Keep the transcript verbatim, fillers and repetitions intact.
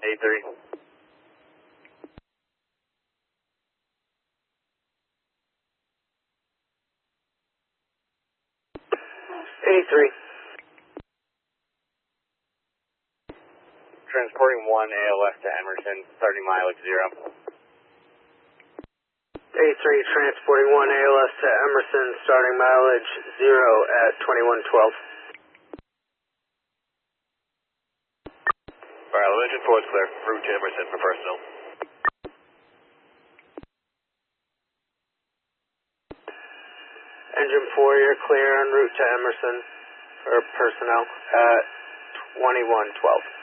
three. eighty-three. Transporting one A L S to Emerson, starting mileage zero. eighty-three, transporting one A L S to Emerson, starting mileage zero at twenty-one twelve. Alright, engine four is clear. Route to Emerson for personnel. Engine four, you're clear en route to Emerson for personnel at twenty-one twelve.